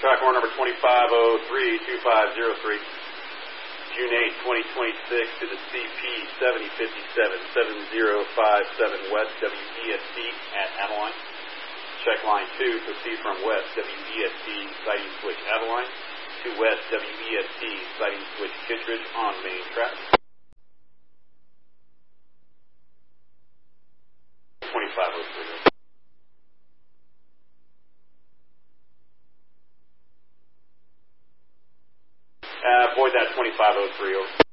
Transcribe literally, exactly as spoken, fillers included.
track horn number twenty-five oh three two five oh three. June eighth, twenty twenty-six to the C P seventy fifty-seven, seven zero five seven West W E S T at Adeline. Check line two, proceed from West W E S T, sighting switch Adeline, to West W E S T, sighting switch Kittredge on main track. twenty-five oh three. Uh, avoid that twenty-five oh three. Over.